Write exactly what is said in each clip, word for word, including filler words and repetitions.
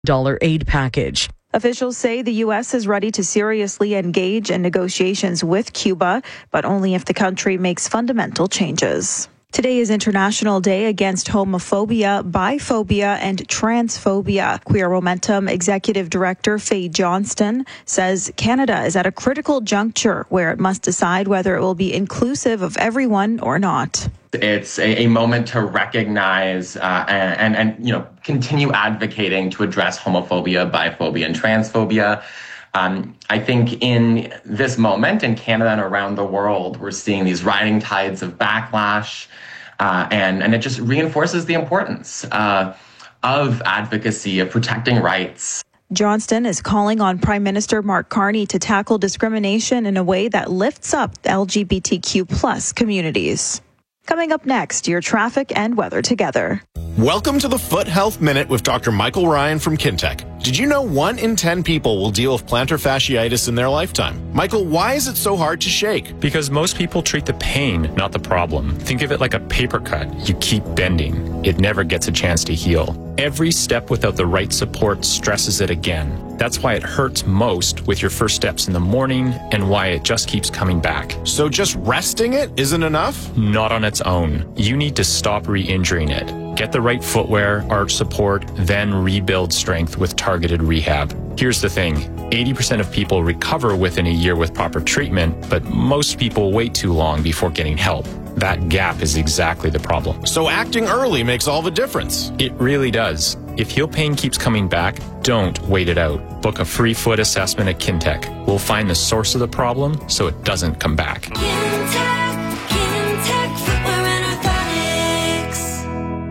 dollars aid package. Officials say the U S is ready to seriously engage in negotiations with Cuba, but only if the country makes fundamental changes. Today is International Day Against Homophobia, Biphobia, and Transphobia. Queer Momentum Executive Director Faye Johnston says Canada is at a critical juncture where it must decide whether it will be inclusive of everyone or not. It's a, a moment to recognize uh, and, and, and, you know, continue advocating to address homophobia, biphobia, and transphobia. Um, I think in this moment in Canada and around the world, we're seeing these rising tides of backlash, uh, and, and it just reinforces the importance uh, of advocacy, of protecting rights. Johnston is calling on Prime Minister Mark Carney to tackle discrimination in a way that lifts up L G B T Q plus communities. Coming up next, your traffic and weather together. Welcome to the Foot Health Minute with Doctor Michael Ryan from Kintec. Did you know one in ten people will deal with plantar fasciitis in their lifetime? Michael, why is it so hard to shake? Because most people treat the pain, not the problem. Think of it like a paper cut. You keep bending. It never gets a chance to heal. Every step without the right support stresses it again. That's why it hurts most with your first steps in the morning and why it just keeps coming back. So just resting it isn't enough? Not on its own. You need to stop re-injuring it. Get the right footwear, arch support, then rebuild strength with targeted rehab. Here's the thing. eighty percent of people recover within a year with proper treatment, but most people wait too long before getting help. That gap is exactly the problem. So acting early makes all the difference. It really does. If heel pain keeps coming back, don't wait it out. Book a free foot assessment at Kintec. We'll find the source of the problem so it doesn't come back. Kintec, Kintec Footwear and Orthotics.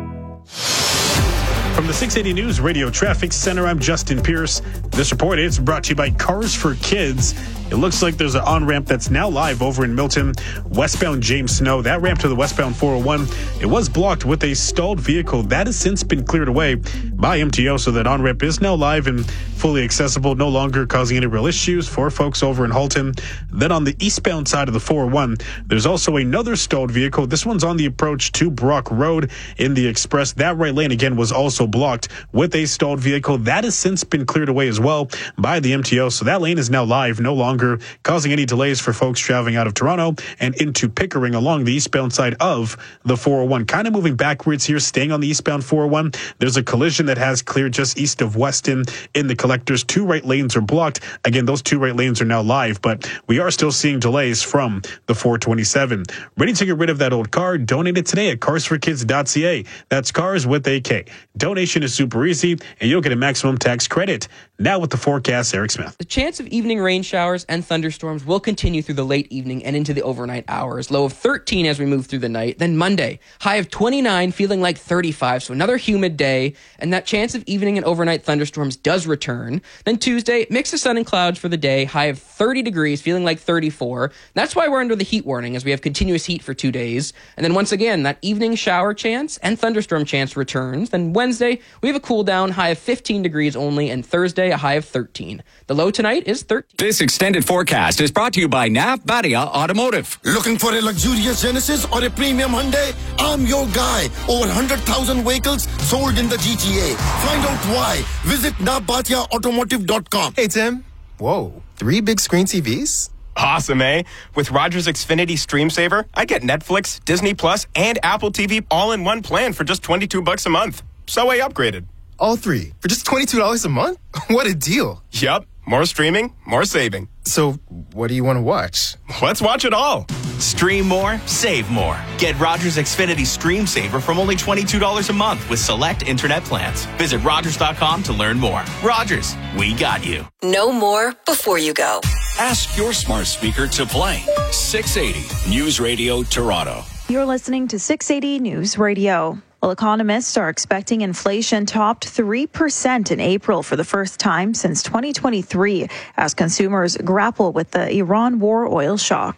From the six eighty News Radio Traffic Center, I'm Justin Pierce. This report is brought to you by Cars for Kids. It looks like there's an on-ramp that's now live over in Milton, westbound James Snow. That ramp to the westbound four oh one, it was blocked with a stalled vehicle. That has since been cleared away by M T O, so that on-ramp is now live and fully accessible, no longer causing any real issues for folks over in Halton. Then on the eastbound side of the four oh one, there's also another stalled vehicle. This one's on the approach to Brock Road in the express. That right lane, again, was also blocked with a stalled vehicle. That has since been cleared away as well by the M T O, so that lane is now live, no longer causing any delays for folks traveling out of Toronto and into Pickering along the eastbound side of the four oh one. Kind of moving backwards here, staying on the eastbound four oh one. There's a collision that has cleared just east of Weston in the collectors. Two right lanes are blocked. Again, those two right lanes are now live, but we are still seeing delays from the four twenty-seven. Ready to get rid of that old car? Donate it today at cars for kids dot c a. That's cars with a K. Donation is super easy, and you'll get a maximum tax credit. Now with the forecast, Eric Smith. The chance of evening rain showers and thunderstorms will continue through the late evening and into the overnight hours. Low of thirteen as we move through the night. Then Monday, high of twenty-nine, feeling like thirty-five. So another humid day. And that chance of evening and overnight thunderstorms does return. Then Tuesday, mix of sun and clouds for the day. High of thirty degrees, feeling like thirty-four. That's why we're under the heat warning, as we have continuous heat for two days. And then once again, that evening shower chance and thunderstorm chance returns. Then Wednesday, we have a cool down, high of fifteen degrees only. And Thursday, a high of thirteen. The low tonight is thirteen. This extended forecast is brought to you by N A F Badia Automotive. Looking for a luxurious Genesis or a premium Hyundai? I'm your guy. Over one hundred thousand vehicles sold in the G T A. Find out why. Visit N A F Badia Automotive dot com. Hey, Tim. Whoa. Three big screen T Vs? Awesome, eh? With Rogers Xfinity Stream Saver, I get Netflix, Disney Plus, and Apple T V all in one plan for just twenty-two bucks a month. So I upgraded. All three for just twenty-two dollars a month? What a deal. Yup. More streaming, more saving. So, what do you want to watch? Let's watch it all. Stream more, save more. Get Rogers Xfinity Stream Saver from only twenty-two dollars a month with select internet plans. Visit Rogers dot com to learn more. Rogers, we got you. Know more before you go. Ask your smart speaker to play six eighty News Radio Toronto. You're listening to six eighty News Radio. Well, economists are expecting inflation topped three percent in April for the first time since twenty twenty-three as consumers grapple with the Iran war oil shock.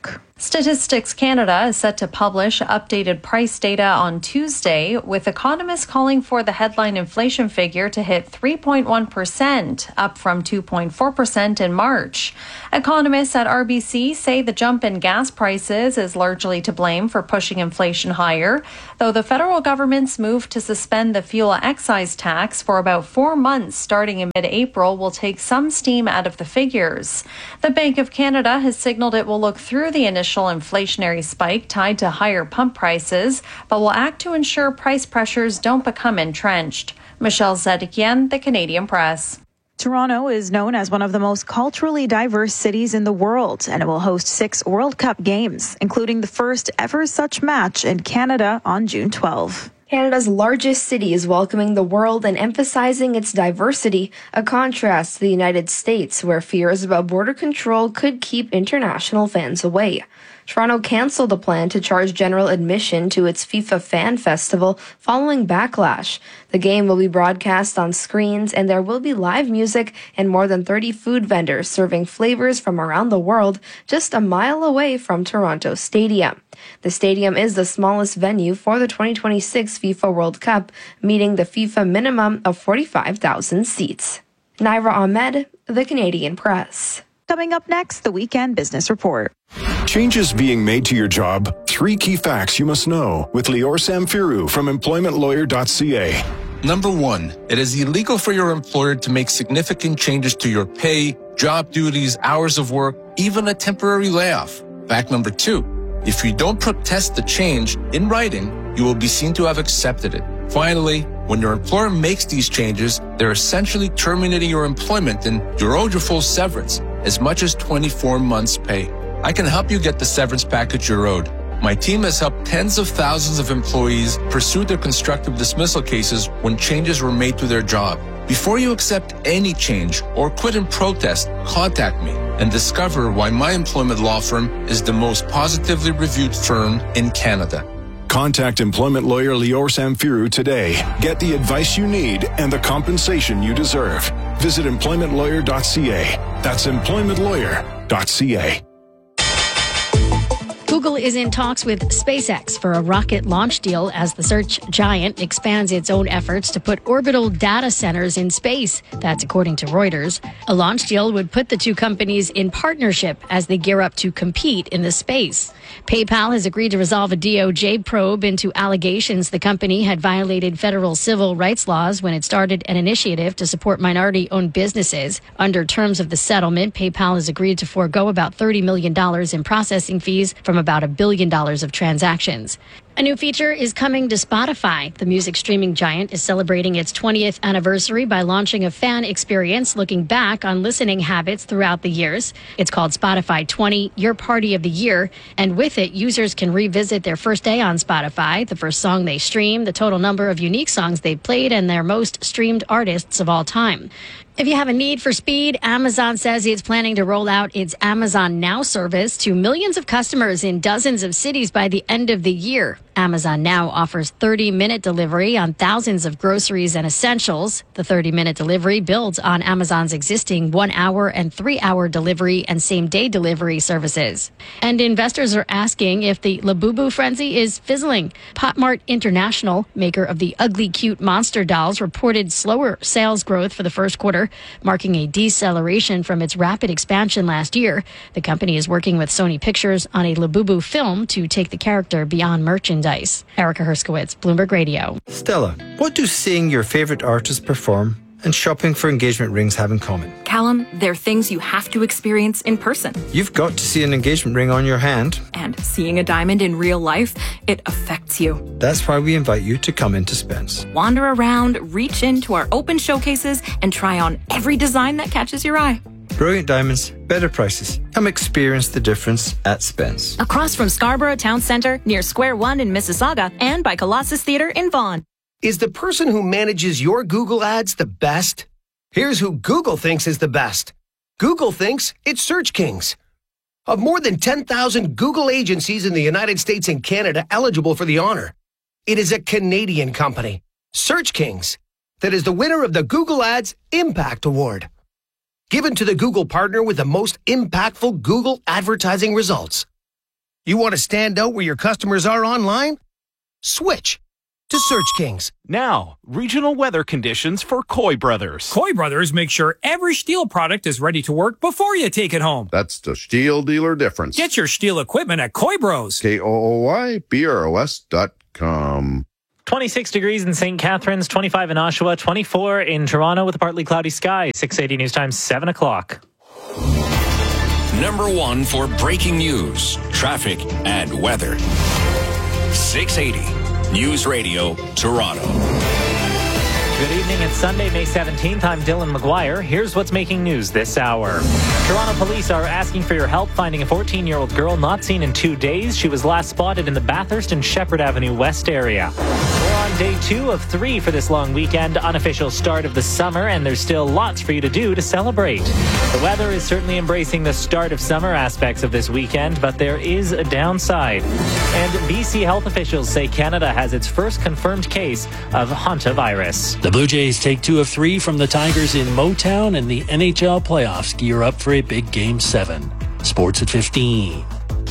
Statistics Canada is set to publish updated price data on Tuesday, with economists calling for the headline inflation figure to hit three point one percent, up from two point four percent in March. Economists at R B C say the jump in gas prices is largely to blame for pushing inflation higher, though the federal government's move to suspend the fuel excise tax for about four months starting in mid-April will take some steam out of the figures. The Bank of Canada has signaled it will look through the initial inflationary spike tied to higher pump prices, but will act to ensure price pressures don't become entrenched. Michelle Zedekian, The Canadian Press. Toronto is known as one of the most culturally diverse cities in the world, and it will host six World Cup games, including the first ever such match in Canada on June twelfth. Canada's largest city is welcoming the world and emphasizing its diversity, a contrast to the United States, where fears about border control could keep international fans away. Toronto canceled the plan to charge general admission to its FIFA Fan Festival following backlash. The game will be broadcast on screens, and there will be live music and more than thirty food vendors serving flavors from around the world just a mile away from Toronto Stadium. The stadium is the smallest venue for the twenty twenty-six FIFA World Cup, meeting the FIFA minimum of forty-five thousand seats. Naira Ahmed, The Canadian Press. Coming up next, the Weekend Business Report. Changes being made to your job. Three key facts you must know with Lior Samfiru from employment lawyer dot c a. Number one, it is illegal for your employer to make significant changes to your pay, job duties, hours of work, even a temporary layoff. Fact number two, if you don't protest the change in writing, you will be seen to have accepted it. Finally, when your employer makes these changes, they're essentially terminating your employment and you're owed your full severance, as much as twenty-four months' pay. I can help you get the severance package you're owed. My team has helped tens of thousands of employees pursue their constructive dismissal cases when changes were made to their job. Before you accept any change or quit in protest, contact me and discover why my employment law firm is the most positively reviewed firm in Canada. Contact employment lawyer Lior Samfiru today. Get the advice you need and the compensation you deserve. Visit employment lawyer dot c a. That's employment lawyer dot c a. Google is in talks with SpaceX for a rocket launch deal as the search giant expands its own efforts to put orbital data centers in space. That's according to Reuters. A launch deal would put the two companies in partnership as they gear up to compete in the space. PayPal has agreed to resolve a D O J probe into allegations the company had violated federal civil rights laws when it started an initiative to support minority-owned businesses. Under terms of the settlement, PayPal has agreed to forego about thirty million dollars in processing fees from about a billion dollars of transactions. A new feature is coming to Spotify. The music streaming giant is celebrating its twentieth anniversary by launching a fan experience looking back on listening habits throughout the years. It's called Spotify twenty, Your Party of the Year, and with it, users can revisit their first day on Spotify, the first song they streamed, the total number of unique songs they've played, and their most streamed artists of all time. If you have a need for speed, Amazon says it's planning to roll out its Amazon Now service to millions of customers in dozens of cities by the end of the year. Amazon Now offers thirty-minute delivery on thousands of groceries and essentials. The thirty-minute delivery builds on Amazon's existing one-hour and three-hour delivery and same-day delivery services. And investors are asking if the Labubu frenzy is fizzling. PopMart International, maker of the ugly cute monster dolls, reported slower sales growth for the first quarter, marking a deceleration from its rapid expansion last year. The company is working with Sony Pictures on a Labubu film to take the character beyond merchandise. Erica Herskowitz, Bloomberg Radio. Stella, what do seeing your favorite artist perform and shopping for engagement rings have in common? Callum, they're things you have to experience in person. You've got to see an engagement ring on your hand. And seeing a diamond in real life, it affects you. That's why we invite you to come into Spence. Wander around, reach into our open showcases, and try on every design that catches your eye. Brilliant diamonds, better prices. Come experience the difference at Spence. Across from Scarborough Town Centre, near Square One in Mississauga, and by Colossus Theatre in Vaughan. Is the person who manages your Google ads the best? Here's who Google thinks is the best. Google thinks it's Search Kings. Of more than ten thousand Google agencies in the United States and Canada eligible for the honor, it is a Canadian company, Search Kings, that is the winner of the Google Ads Impact Award, given to the Google partner with the most impactful Google advertising results. You want to stand out where your customers are online? Switch to Search Kings. Now, regional weather conditions for Coy Brothers. Coy Brothers make sure every Stihl product is ready to work before you take it home. That's the Stihl dealer difference. Get your Stihl equipment at Coy Bros. K O O Y B R O S dot com. twenty-six degrees in Saint Catharines, twenty-five in Oshawa, twenty-four in Toronto with a partly cloudy sky. six eighty News Time, seven o'clock. Number one for breaking news, traffic, and weather. six eighty News Radio, Toronto. Good evening. It's Sunday, May seventeenth. I'm Dylan McGuire. Here's what's making news this hour. Toronto police are asking for your help finding a fourteen-year-old girl not seen in two days. She was last spotted in the Bathurst and Shepherd Avenue West area. We're on day two of three for this long weekend, unofficial start of the summer, and there's still lots for you to do to celebrate. The weather is certainly embracing the start of summer aspects of this weekend, but there is a downside. And B C health officials say Canada has its first confirmed case of hantavirus. The Blue Jays take two of three from the Tigers in Motown, and the N H L playoffs gear up for a big Game seven. Sports at fifteen.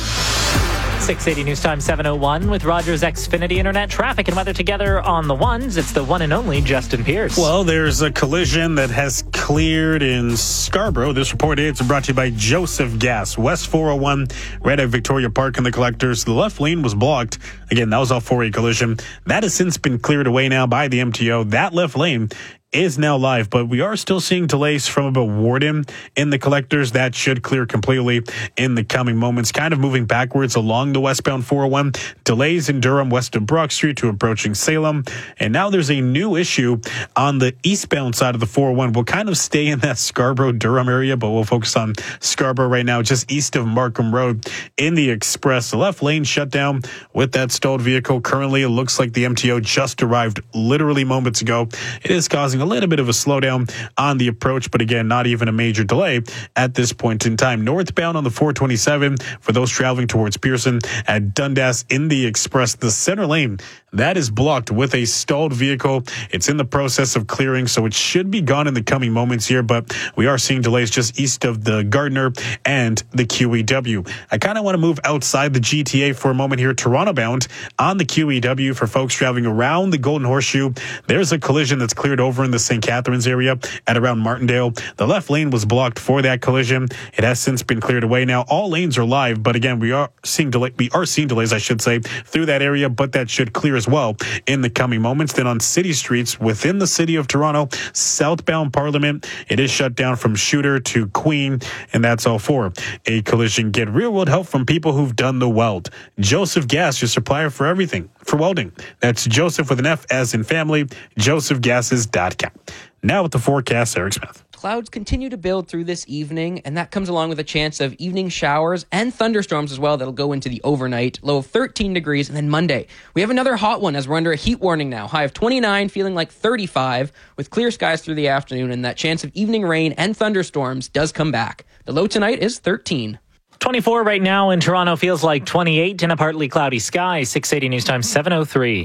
six eighty News Time, seven oh one with Rogers Xfinity Internet traffic and weather together on the ones. It's the one and only Justin Pierce. Well, there's a collision that has cleared in Scarborough. This report is brought to you by Joseph Gas. West four oh one, right at Victoria Park and the Collectors. The left lane was blocked. Again, that was all for a collision. That has since been cleared away now by the M T O. That left lane is now live, but we are still seeing delays from about Warden in the Collectors. That should clear completely in the coming moments. Kind of moving backwards along the westbound four oh one. Delays in Durham west of Brock Street to approaching Salem. And now there's a new issue on the eastbound side of the four oh one. We'll kind of stay in that Scarborough-Durham area, but we'll focus on Scarborough right now, just east of Markham Road in the Express. The left lane shut down with that stalled vehicle. Currently, it looks like the M T O just arrived literally moments ago. It is causing a little bit of a slowdown on the approach, but again, not even a major delay at this point in time. Northbound on the four twenty-seven for those traveling towards Pearson at Dundas in the Express, the center lane, that is blocked with a stalled vehicle. It's in the process of clearing, so it should be gone in the coming moments here, but we are seeing delays just east of the Gardner and the Q E W. I kind of want to move outside the G T A for a moment here. Toronto bound on the Q E W for folks traveling around the Golden Horseshoe. There's a collision that's cleared over in the Saint Catharines area at around Martindale. The left lane was blocked for that collision. It has since been cleared away now. All lanes are live, but again, we are seeing delay. We are seeing delays, I should say, through that area, but that should clear as well in the coming moments. Then on city streets within the city of Toronto, southbound Parliament, it is shut down from Shooter to Queen, and that's all for a collision. Get real world help from people who've done the weld. Joseph Gas, your supplier for everything for welding. That's Joseph with an F as in family, joseph gases dot com. Now with the forecast, Eric Smith. Clouds continue to build through this evening, and that comes along with a chance of evening showers and thunderstorms as well that'll go into the overnight. Low of thirteen degrees, and then Monday, we have another hot one as we're under a heat warning now. High of twenty-nine, feeling like thirty-five, with clear skies through the afternoon, and that chance of evening rain and thunderstorms does come back. The low tonight is thirteen. twenty-four right now in Toronto, feels like twenty-eight in a partly cloudy sky. six eighty News Time, seven oh three.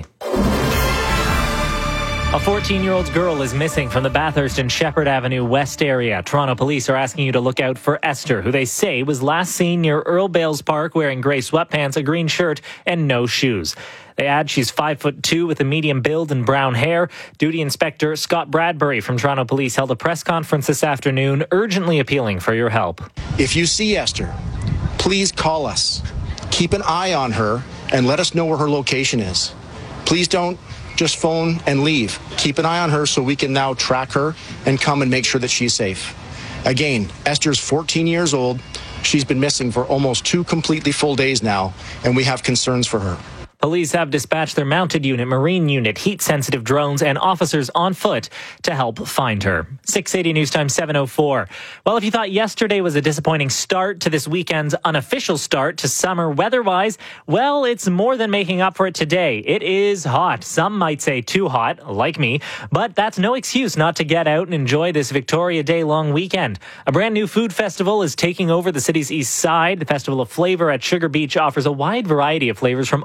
A fourteen-year-old girl is missing from the Bathurst and Shepherd Avenue West area. Toronto police are asking you to look out for Esther, who they say was last seen near Earl Bales Park wearing gray sweatpants, a green shirt, and no shoes. They add she's five foot two with a medium build and brown hair. Duty Inspector Scott Bradbury from Toronto Police held a press conference this afternoon, urgently appealing for your help. If you see Esther, please call us. Keep an eye on her and let us know where her location is. Please don't just phone and leave. Keep an eye on her so we can now track her and come and make sure that she's safe. Again, Esther's fourteen years old. She's been missing for almost two completely full days now, and we have concerns for her. Police have dispatched their mounted unit, marine unit, heat-sensitive drones, and officers on foot to help find her. six eighty News Time, seven oh four. Well, if you thought yesterday was a disappointing start to this weekend's unofficial start to summer weather-wise, well, it's more than making up for it today. It is hot. Some might say too hot, like me, but that's no excuse not to get out and enjoy this Victoria Day long weekend. A brand new food festival is taking over the city's east side. The Festival of Flavor at Sugar Beach offers a wide variety of flavors from all around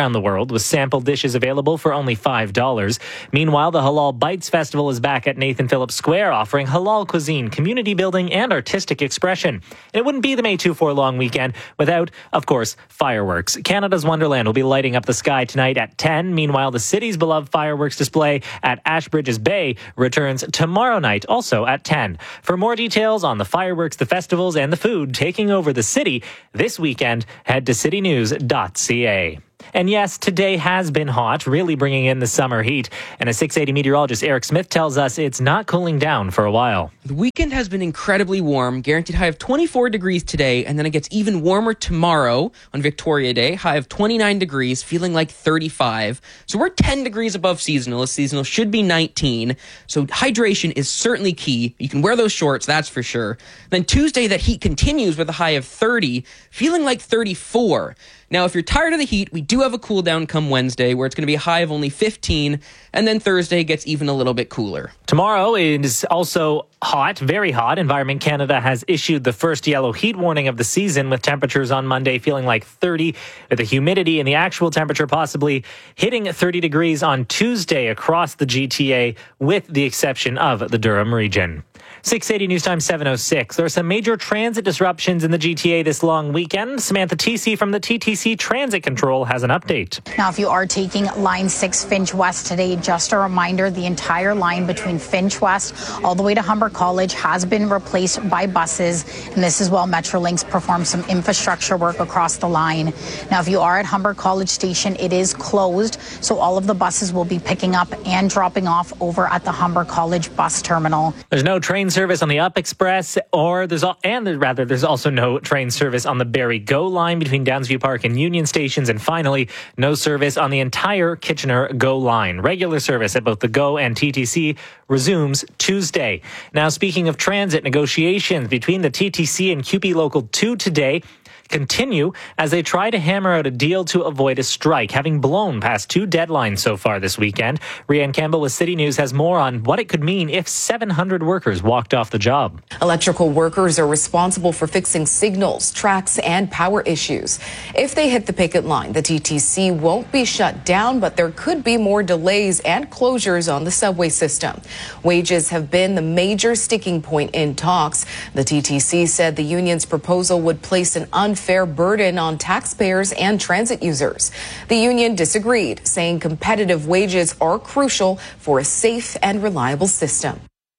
around the world, with sample dishes available for only five dollars. Meanwhile, the Halal Bites Festival is back at Nathan Phillips Square, offering halal cuisine, community building, and artistic expression. It wouldn't be the May twenty-fourth long weekend without, of course, fireworks. Canada's Wonderland will be lighting up the sky tonight at ten. Meanwhile, the city's beloved fireworks display at Ashbridges Bay returns tomorrow night, also at ten. For more details on the fireworks, the festivals, and the food taking over the city this weekend, head to city news dot c a. And yes, today has been hot, really bringing in the summer heat. And a six eighty meteorologist Eric Smith tells us it's not cooling down for a while. The weekend has been incredibly warm, guaranteed high of twenty-four degrees today, and then it gets even warmer tomorrow on Victoria Day, high of twenty-nine degrees, feeling like thirty-five. So we're ten degrees above seasonal. Seasonal should be nineteen. So hydration is certainly key. You can wear those shorts, that's for sure. Then Tuesday, that heat continues with a high of thirty, feeling like thirty-four. Now, if you're tired of the heat, we do have a cool down come Wednesday, where it's going to be a high of only fifteen, and then Thursday gets even a little bit cooler. Tomorrow is also hot, very hot. Environment Canada has issued the first yellow heat warning of the season, with temperatures on Monday feeling like thirty, with the humidity and the actual temperature possibly hitting thirty degrees on Tuesday across the G T A, with the exception of the Durham region. six eighty News Time seven oh six. There are some major transit disruptions in the G T A this long weekend. Samantha T-C from the T T C Transit Control has an update. Now, if you are taking Line six Finch West today, just a reminder, the entire line between Finch West all the way to Humber College has been replaced by buses. And this is while Metrolinx performs some infrastructure work across the line. Now, if you are at Humber College Station, it is closed. So all of the buses will be picking up and dropping off over at the Humber College bus terminal. There's no train service on the Up Express, or there's all, and there, rather there's also no train service on the Barrie Go line between Downsview Park and Union stations, and finally no service on the entire Kitchener Go line. Regular service at both the Go and T T C resumes Tuesday. Now, speaking of transit, negotiations between the T T C and C U P E Local two today continue as they try to hammer out a deal to avoid a strike, having blown past two deadlines so far this weekend. Rianne Campbell with City News has more on what it could mean if seven hundred workers walked off the job. Electrical workers are responsible for fixing signals, tracks, and power issues. If they hit the picket line, the T T C won't be shut down, but there could be more delays and closures on the subway system. Wages have been the major sticking point in talks. The T T C said the union's proposal would place an unfair fair burden on taxpayers and transit users. The union disagreed, saying competitive wages are crucial for a safe and reliable system.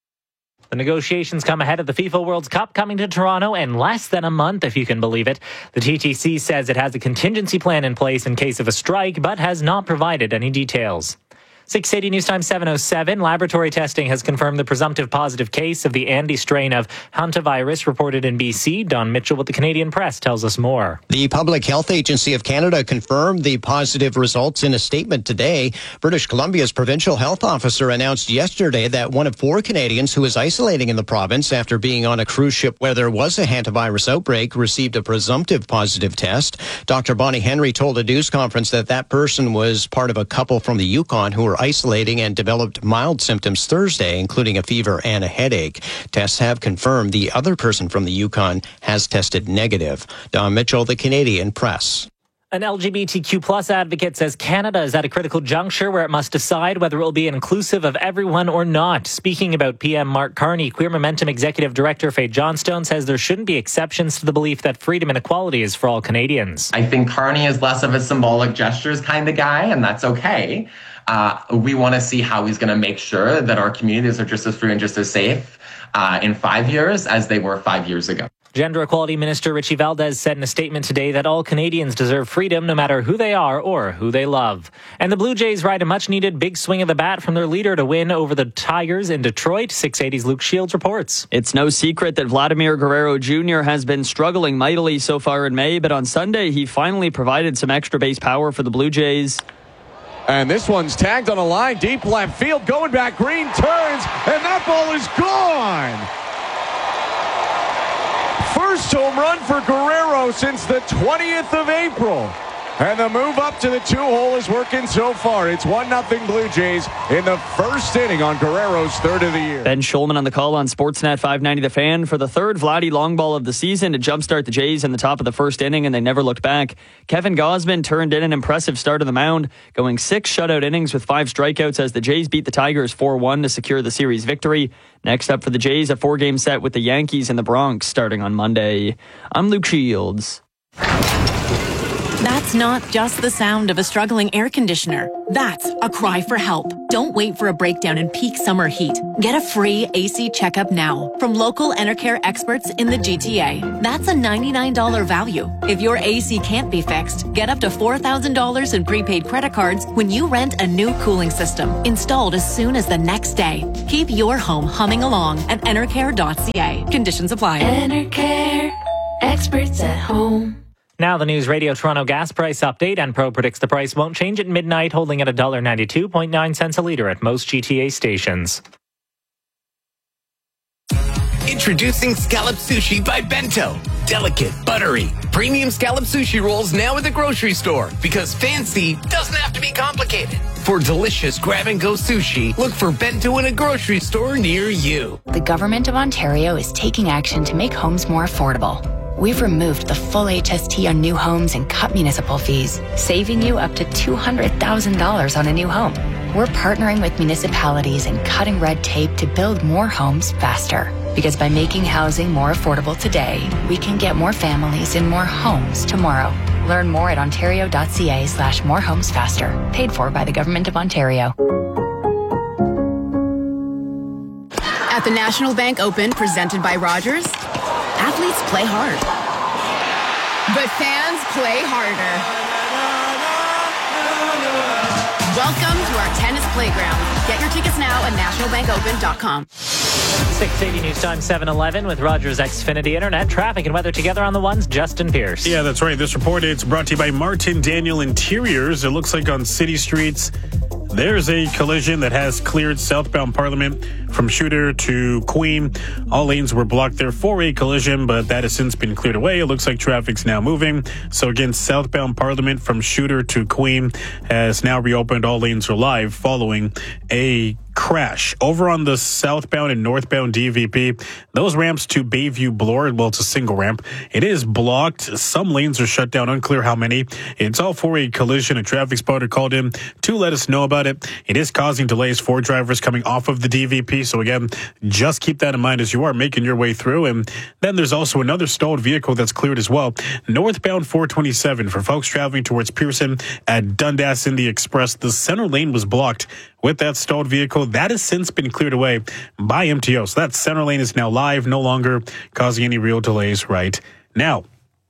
The negotiations come ahead of the FIFA World Cup coming to Toronto in less than a month, if you can believe it. The T T C says it has a contingency plan in place in case of a strike, but has not provided any details. six eighty News Time seven oh seven. Laboratory testing has confirmed the presumptive positive case of the Andy strain of hantavirus reported in B C. Don Mitchell with the Canadian Press tells us more. The Public Health Agency of Canada confirmed the positive results in a statement today. British Columbia's provincial health officer announced yesterday that one of four Canadians who is isolating in the province after being on a cruise ship where there was a hantavirus outbreak received a presumptive positive test. Doctor Bonnie Henry told a news conference that that person was part of a couple from the Yukon who were isolating and developed mild symptoms Thursday, including a fever and a headache. Tests have confirmed the other person from the Yukon has tested negative. Don Mitchell, the Canadian Press. An L G B T Q plus advocate says Canada is at a critical juncture where it must decide whether it will be inclusive of everyone or not. Speaking about P M Mark Carney, Queer Momentum Executive Director Faye Johnstone says there shouldn't be exceptions to the belief that freedom and equality is for all Canadians. I think Carney is less of a symbolic gestures kind of guy, and that's okay. Uh, we want to see how he's going to make sure that our communities are just as free and just as safe uh, in five years as they were five years ago. Gender Equality Minister Richie Valdez said in a statement today that all Canadians deserve freedom no matter who they are or who they love. And the Blue Jays ride a much-needed big swing of the bat from their leader to win over the Tigers in Detroit. six eighty's Luke Shields reports. It's no secret that Vladimir Guerrero Junior has been struggling mightily so far in May, but on Sunday he finally provided some extra base power for the Blue Jays. And this one's tagged on a line deep left field, going back, Green turns, and that ball is gone! First home run for Guerrero since the twentieth of April. And the move up to the two-hole is working so far. It's one nothing Blue Jays in the first inning on Guerrero's third of the year. Ben Schulman on the call on Sportsnet five ninety The Fan for the third Vladdy long ball of the season to jumpstart the Jays in the top of the first inning, and they never looked back. Kevin Gausman turned in an impressive start of the mound, going six shutout innings with five strikeouts as the Jays beat the Tigers four one to secure the series victory. Next up for the Jays, a four-game set with the Yankees in the Bronx starting on Monday. I'm Luke Shields. That's not just the sound of a struggling air conditioner. That's a cry for help. Don't wait for a breakdown in peak summer heat. Get a free A C checkup now from local Enercare experts in the G T A. That's a ninety-nine dollars value. If your A C can't be fixed, get up to four thousand dollars in prepaid credit cards when you rent a new cooling system, installed as soon as the next day. Keep your home humming along at enercare dot c a. Conditions apply. Enercare, experts at home. Now the News Radio Toronto gas price update. Enpro predicts the price won't change at midnight, holding at one dollar ninety-two point nine cents a litre at most G T A stations. Introducing Scallop Sushi by Bento. Delicate, buttery, premium scallop sushi rolls now at the grocery store, because fancy doesn't have to be complicated. For delicious grab-and-go sushi, look for Bento in a grocery store near you. The Government of Ontario is taking action to make homes more affordable. We've removed the full H S T on new homes and cut municipal fees, saving you up to two hundred thousand dollars on a new home. We're partnering with municipalities and cutting red tape to build more homes faster. Because by making housing more affordable today, we can get more families in more homes tomorrow. Learn more at ontario dot c a slash more homes faster. Paid for by the Government of Ontario. At the National Bank Open, presented by Rogers, athletes play hard, but fans play harder. Welcome to our tennis playground. Get your tickets now at national bank open dot com. six eighty News Time seven eleven with Rogers Xfinity Internet. Traffic and weather together on the ones. Justin Pierce. Yeah, that's right. This report is brought to you by Martin Daniel Interiors. It looks like on city streets, there's a collision that has cleared southbound Parliament from Shooter to Queen. All lanes were blocked there for a collision, but that has since been cleared away. It looks like traffic's now moving. So again, southbound Parliament from Shooter to Queen has now reopened. All lanes are live following a crash. Over on the southbound and northbound D V P, those ramps to Bayview Bloor, well, it's a single ramp. It is blocked. Some lanes are shut down. Unclear how many. It's all for a collision. A traffic spotter called in to let us know about it. It is causing delays for drivers coming off of the D V P. So again, just keep that in mind as you are making your way through. And then there's also another stalled vehicle that's cleared as well. Northbound four twenty-seven for folks traveling towards Pearson at Dundas in the Express. The center lane was blocked with that stalled vehicle. That has since been cleared away by M T O. So that center lane is now live, no longer causing any real delays right now.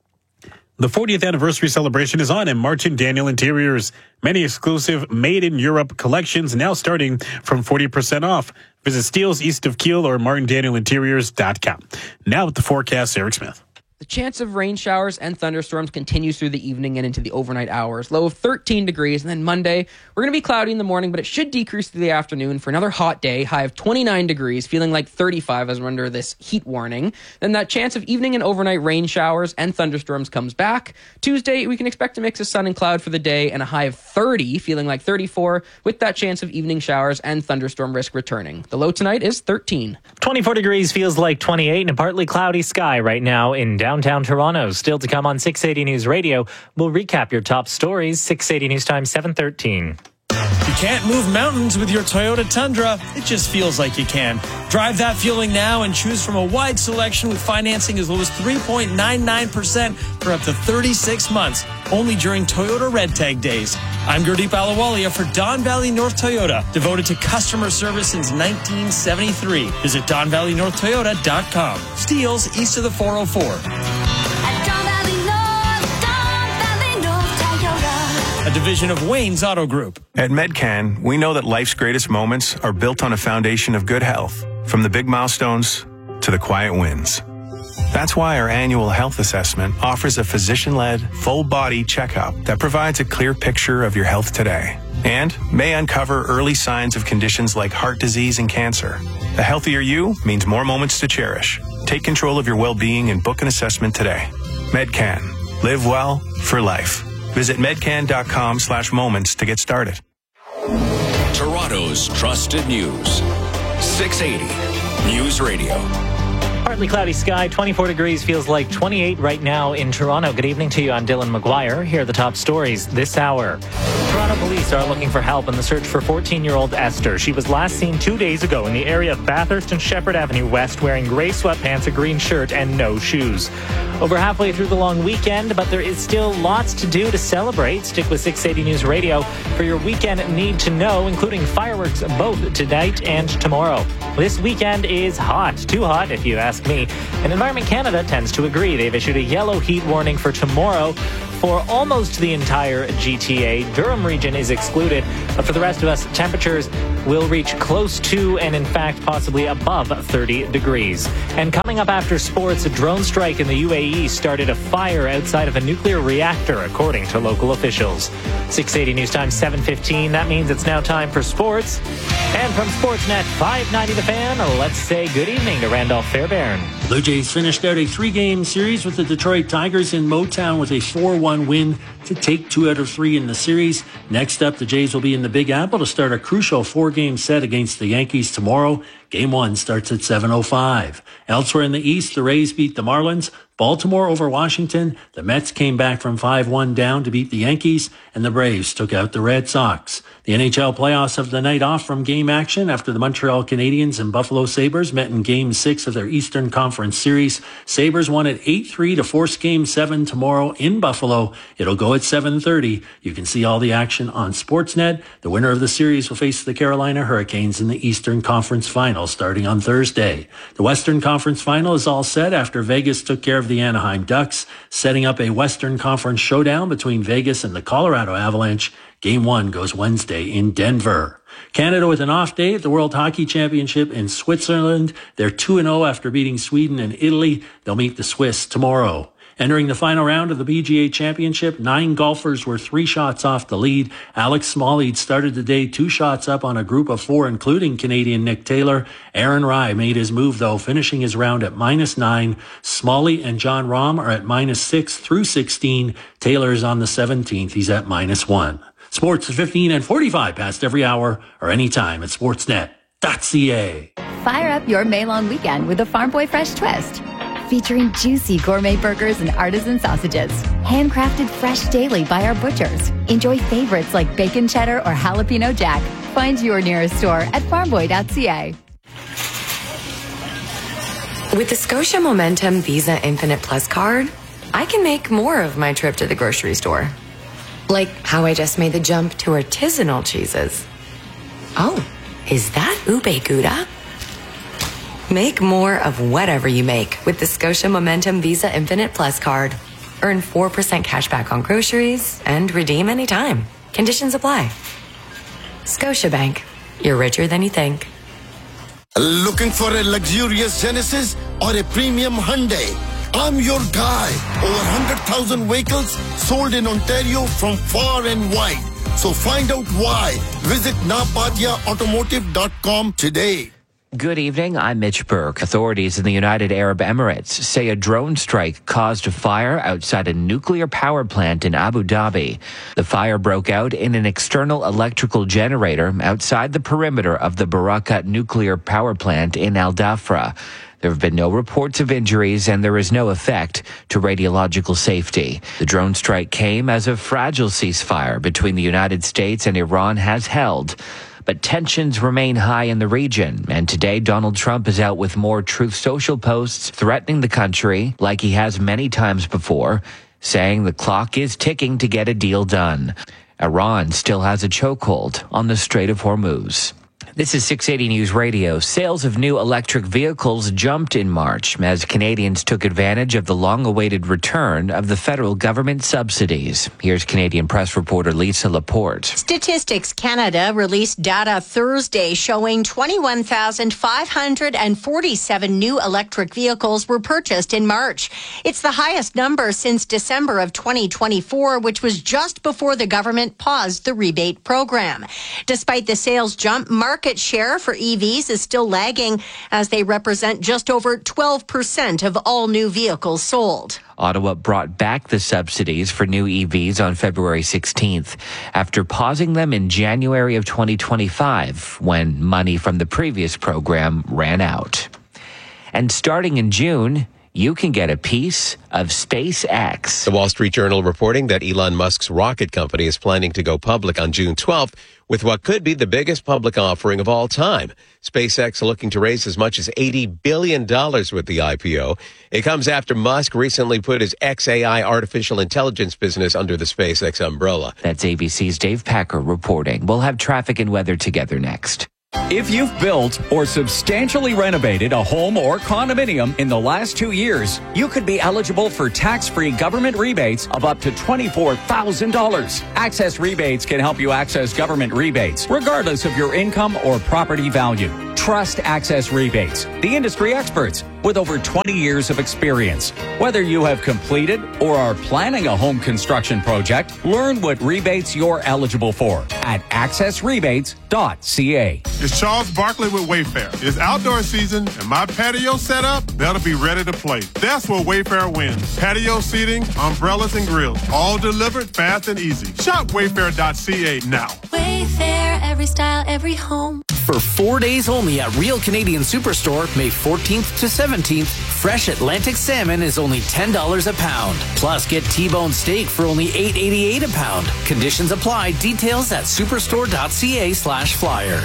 The fortieth anniversary celebration is on in Martin Daniel Interiors. Many exclusive Made in Europe collections now starting from forty percent off. Visit Steeles east of Kiel or martin daniel interiors dot com. Now with the forecast, Eric Smith. The chance of rain showers and thunderstorms continues through the evening and into the overnight hours. Low of thirteen degrees. And then Monday, we're going to be cloudy in the morning, but it should decrease through the afternoon for another hot day. High of twenty-nine degrees, feeling like thirty-five as we're under this heat warning. Then that chance of evening and overnight rain showers and thunderstorms comes back. Tuesday, we can expect a mix of sun and cloud for the day and a high of thirty, feeling like thirty-four, with that chance of evening showers and thunderstorm risk returning. The low tonight is thirteen. twenty-four degrees feels like twenty-eight and a partly cloudy sky right now in downtown Toronto. Still to come on six eighty News Radio. We'll recap your top stories. six eighty News Time seven thirteen. You can't move mountains with your Toyota Tundra. It just feels like you can. Drive that feeling now and choose from a wide selection with financing as low as three point nine nine percent for up to thirty-six months, only during Toyota Red Tag Days. I'm Gurdeep Ahluwalia for Don Valley North Toyota, devoted to customer service since nineteen seventy-three. Visit don valley north toyota dot com. Steeles east of the four oh four. A division of Wayne's Auto Group. At Medcan, we know that life's greatest moments are built on a foundation of good health, from the big milestones to the quiet wins. That's why our annual health assessment offers a physician-led, full-body checkup that provides a clear picture of your health today and may uncover early signs of conditions like heart disease and cancer. A healthier you means more moments to cherish. Take control of your well-being and book an assessment today. Medcan. Live well for life. Visit medcan.com slash moments to get started. Toronto's trusted news. six eighty News Radio. Partly cloudy sky, twenty-four degrees, feels like twenty-eight right now in Toronto. Good evening to you. I'm Dylan McGuire. Here are the top stories this hour. Toronto police are looking for help in the search for fourteen-year-old Esther. She was last seen two days ago in the area of Bathurst and Shepherd Avenue West wearing gray sweatpants, a green shirt, and no shoes. Over halfway through the long weekend, but there is still lots to do to celebrate. Stick with six eighty News Radio for your weekend need to know, including fireworks both tonight and tomorrow. This weekend is hot, too hot if you ask me. And Environment Canada tends to agree. They've issued a yellow heat warning for tomorrow for almost the entire G T A. Durham region is excluded, but for the rest of us, temperatures will reach close to and in fact possibly above thirty degrees. And coming up after sports, a drone strike in the U A E started a fire outside of a nuclear reactor, according to local officials. six eighty News Time, seven fifteen. That means it's now time for sports. And from Sportsnet five ninety The Fan, let's say good evening to Randolph Fairbairn. Blue Jays finished out a three-game series with the Detroit Tigers in Motown with a four one win to take two out of three in the series. Next up, the Jays will be in the Big Apple to start a crucial four-game set against the Yankees tomorrow. Game one starts at seven oh five. Elsewhere in the East, the Rays beat the Marlins. Baltimore over Washington. The Mets came back from five one down to beat the Yankees, and the Braves took out the Red Sox. The N H L playoffs have the night off from game action after the Montreal Canadiens and Buffalo Sabres met in Game six of their Eastern Conference Series. Sabres won at eight three to force Game seven tomorrow in Buffalo. It'll go at seven thirty. You can see all the action on Sportsnet. The winner of the series will face the Carolina Hurricanes in the Eastern Conference Final starting on Thursday. The Western Conference Final is all set after Vegas took care of the Anaheim Ducks, setting up a Western Conference showdown between Vegas and the Colorado Avalanche. Game one goes Wednesday in Denver. Canada with an off day at the World Hockey Championship in Switzerland. They're two and oh after beating Sweden and Italy. They'll meet the Swiss tomorrow. Entering the final round of the P G A Championship, nine golfers were three shots off the lead. Alex Smalley started the day two shots up on a group of four, including Canadian Nick Taylor. Aaron Rai made his move, though, finishing his round at minus nine. Smalley and John Rahm are at minus six through sixteen. Taylor is on the seventeenth. He's at minus one. Sports at fifteen and forty-five past every hour or anytime at sportsnet dot c a. Fire up your May-long weekend with a Farm Boy Fresh twist. Featuring juicy gourmet burgers and artisan sausages. Handcrafted fresh daily by our butchers. Enjoy favorites like bacon cheddar or jalapeno jack. Find your nearest store at farm boy dot c a. With the Scotia Momentum Visa Infinite Plus card, I can make more of my trip to the grocery store. Like how I just made the jump to artisanal cheeses. Oh, is that ube gouda? Make more of whatever you make with the Scotia Momentum Visa Infinite Plus card. Earn four percent cash back on groceries and redeem anytime. Conditions apply. Scotiabank. You're richer than you think. Looking for a luxurious Genesis or a premium Hyundai? I'm your guy. Over one hundred thousand vehicles sold in Ontario from far and wide. So find out why. Visit napatia automotive dot com today. Good evening, I'm Mitch Burke. Authorities in the United Arab Emirates say a drone strike caused a fire outside a nuclear power plant in Abu Dhabi. The fire broke out in an external electrical generator outside the perimeter of the Barakat nuclear power plant in Al Dhafra. There have been no reports of injuries and there is no effect to radiological safety. The drone strike came as a fragile ceasefire between the United States and Iran has held. But tensions remain high in the region, and today Donald Trump is out with more Truth Social posts threatening the country, like he has many times before, saying the clock is ticking to get a deal done. Iran still has a chokehold on the Strait of Hormuz. This is six eighty News Radio. Sales of new electric vehicles jumped in March as Canadians took advantage of the long-awaited return of the federal government subsidies. Here's Canadian press reporter Lisa Laporte. Statistics Canada released data Thursday showing twenty-one thousand five hundred forty-seven new electric vehicles were purchased in March. It's the highest number since December of twenty twenty-four, which was just before the government paused the rebate program. Despite the sales jump, March market share for E Vs is still lagging as they represent just over twelve percent of all new vehicles sold. Ottawa brought back the subsidies for new E Vs on February sixteenth after pausing them in January of twenty twenty-five when money from the previous program ran out. And starting in June, you can get a piece of SpaceX. The Wall Street Journal reporting that Elon Musk's rocket company is planning to go public on June twelfth with what could be the biggest public offering of all time. SpaceX looking to raise as much as eighty billion dollars with the I P O. It comes after Musk recently put his X A I artificial intelligence business under the SpaceX umbrella. That's A B C's Dave Packer reporting. We'll have traffic and weather together next. If you've built or substantially renovated a home or condominium in the last two years, you could be eligible for tax-free government rebates of up to twenty-four thousand dollars. Access Rebates can help you access government rebates, regardless of your income or property value. Trust Access Rebates, the industry experts with over twenty years of experience. Whether you have completed or are planning a home construction project, learn what rebates you're eligible for at access rebates dot c a. It's Charles Barkley with Wayfair. It's outdoor season, and my patio setup better be ready to play. That's where Wayfair wins. Patio seating, umbrellas, and grills, all delivered fast and easy. Shop wayfair dot c a now. Wayfair, every style, every home. For four days only at Real Canadian Superstore, May fourteenth to seventeenth, fresh Atlantic salmon is only ten dollars a pound. Plus, get T-bone steak for only eight eighty-eight a pound. Conditions apply. Details at superstore dot c a slash flyer.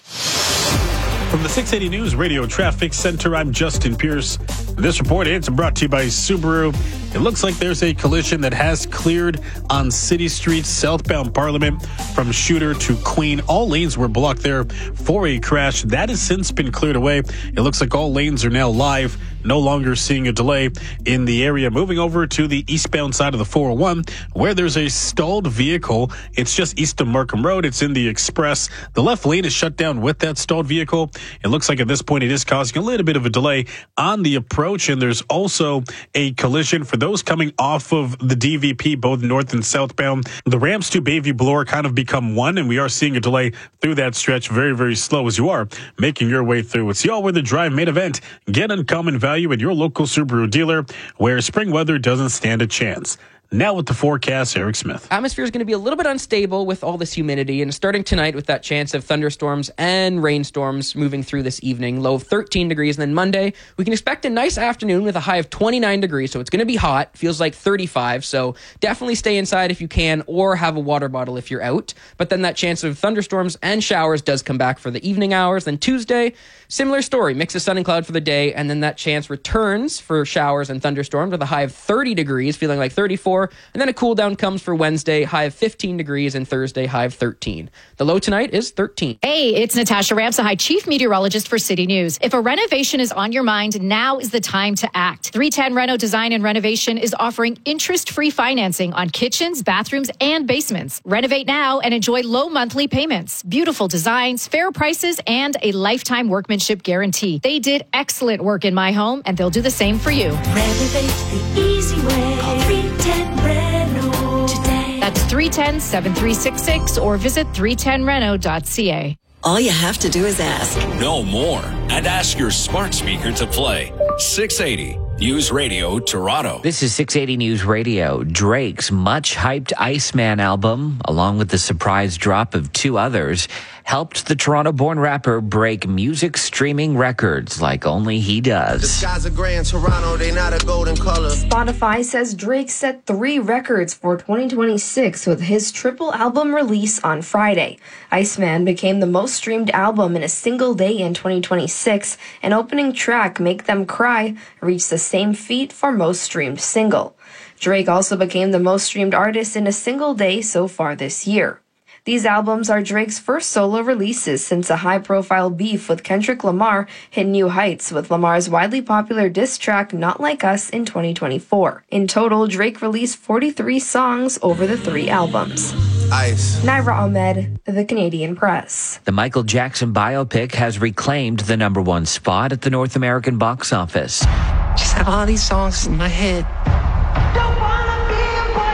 From the six eighty News Radio Traffic Center, I'm Justin Pierce. This report is brought to you by Subaru. It looks like there's a collision that has cleared on City Street, southbound Parliament, from Shooter to Queen. All lanes were blocked there for a crash. That has since been cleared away. It looks like all lanes are now live. No longer seeing a delay in the area. Moving over to the eastbound side of the four oh one, where there's a stalled vehicle. It's just east of Markham Road. It's in the Express. The left lane is shut down with that stalled vehicle. It looks like at this point it is causing a little bit of a delay on the approach. And there's also a collision for those coming off of the D V P, both north and southbound. The ramps to Bayview Bloor kind of become one, and we are seeing a delay through that stretch. Very, very slow as you are making your way through. It's the All-Weather Drive main event. Get uncommon value at your local Subaru dealer, where spring weather doesn't stand a chance. Now with the forecast, Eric Smith. Atmosphere is going to be a little bit unstable with all this humidity, and starting tonight with that chance of thunderstorms and rainstorms moving through this evening. Low of thirteen degrees, and then Monday, we can expect a nice afternoon with a high of twenty-nine degrees, so it's going to be hot. Feels like thirty-five, so definitely stay inside if you can, or have a water bottle if you're out. But then that chance of thunderstorms and showers does come back for the evening hours. Then Tuesday, similar story, mix of sun and cloud for the day, and then that chance returns for showers and thunderstorms with a high of thirty degrees, feeling like thirty-four. And then a cool down comes for Wednesday, high of fifteen degrees, and Thursday, high of thirteen. The low tonight is thirteen. Hey, it's Natasha Ramsahide, Chief Meteorologist for City News. If a renovation is on your mind, now is the time to act. three ten Reno Design and Renovation is offering interest-free financing on kitchens, bathrooms, and basements. Renovate now and enjoy low monthly payments, beautiful designs, fair prices, and a lifetime workmanship guarantee. They did excellent work in my home, and they'll do the same for you. Renovate the easy way. Call three ten Reno today. That's three one zero, seven three six six or visit three ten reno dot c a. All you have to do is ask. Know more and ask your smart speaker to play. six eighty News Radio Toronto. This is six eighty News Radio. Drake's much-hyped Iceman album, along with the surprise drop of two others, helped the Toronto-born rapper break music streaming records like only he does. The skies are gray in Toronto, they not a golden color. Spotify says Drake set three records for twenty twenty-six with his triple album release on Friday. Iceman became the most streamed album in a single day in twenty twenty-six, and opening track Make Them Cry reached the same feat for most streamed single. Drake also became the most streamed artist in a single day so far this year. These albums are Drake's first solo releases since a high-profile beef with Kendrick Lamar hit new heights with Lamar's widely popular diss track Not Like Us in twenty twenty-four. In total, Drake released forty-three songs over the three albums. Ice. Naira Ahmed, The Canadian Press. The Michael Jackson biopic has reclaimed the number one spot at the North American box office. Just have all these songs in my head.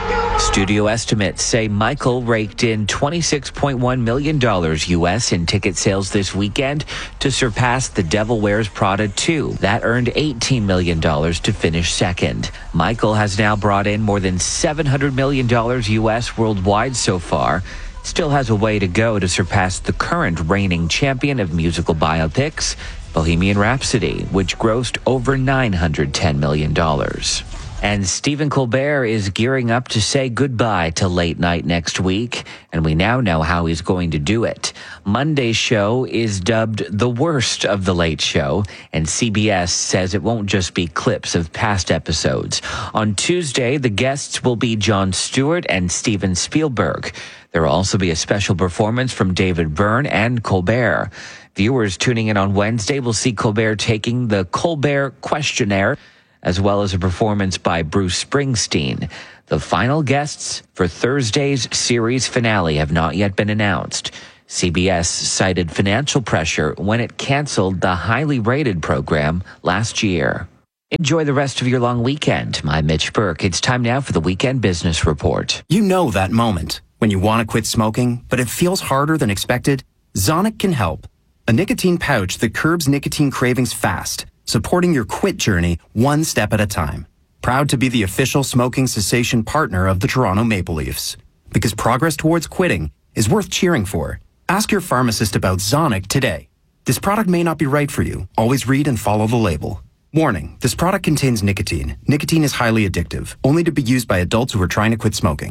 Studio estimates say Michael raked in twenty-six point one million dollars U S in ticket sales this weekend to surpass The Devil Wears Prada two. That earned eighteen million dollars to finish second. Michael has now brought in more than seven hundred million dollars U S worldwide so far. Still has a way to go to surpass the current reigning champion of musical biopics, Bohemian Rhapsody, which grossed over nine hundred ten million dollars. And Stephen Colbert is gearing up to say goodbye to late night next week, and we now know how he's going to do it. Monday's show is dubbed the worst of the Late Show, and C B S says it won't just be clips of past episodes. On Tuesday, the guests will be Jon Stewart and Steven Spielberg. There will also be a special performance from David Byrne and Colbert. Viewers tuning in on Wednesday will see Colbert taking the Colbert Questionnaire, as well as a performance by Bruce Springsteen. The final guests for Thursday's series finale have not yet been announced. C B S cited financial pressure when it canceled the highly rated program last year. Enjoy the rest of your long weekend. I'm Mitch Burke. It's time now for the Weekend Business Report. You know that moment when you want to quit smoking, but it feels harder than expected? Zonic can help. A nicotine pouch that curbs nicotine cravings fast, supporting your quit journey one step at a time. Proud to be the official smoking cessation partner of the Toronto Maple Leafs. Because progress towards quitting is worth cheering for. Ask your pharmacist about Zonic today. This product may not be right for you. Always read and follow the label. Warning, this product contains nicotine. Nicotine is highly addictive, only to be used by adults who are trying to quit smoking.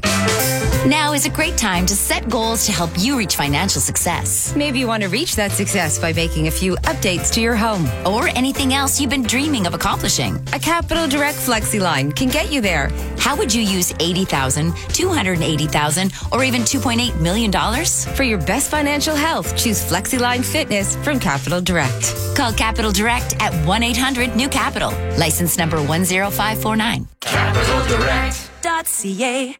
Now is a great time to set goals to help you reach financial success. Maybe you want to reach that success by making a few updates to your home. Or anything else you've been dreaming of accomplishing. A Capital Direct FlexiLine can get you there. How would you use eighty thousand dollars, two hundred eighty thousand dollars, or even two point eight million dollars? For your best financial health, choose FlexiLine Fitness from Capital Direct. Call Capital Direct at one eight hundred new capital. License number one zero five four nine. capital direct dot c a.